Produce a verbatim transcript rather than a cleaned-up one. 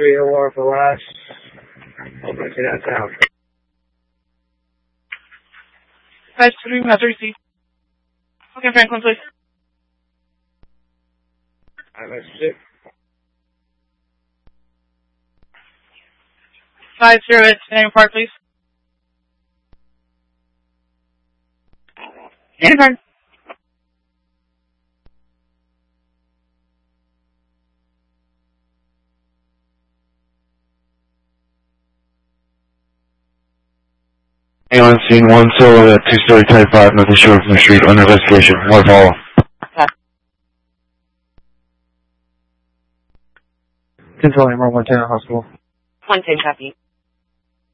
three O R for last. Hope I see that sound. five three, Master receive. Okay, Franklin, please. Alright, that's it. five zero eight, Standing Park, please. Standing Park. Anyone seen one solo at two-story Type five, nothing short from the street, under investigation. More follow. Controlling Room one ten Hospital. one ten, copy.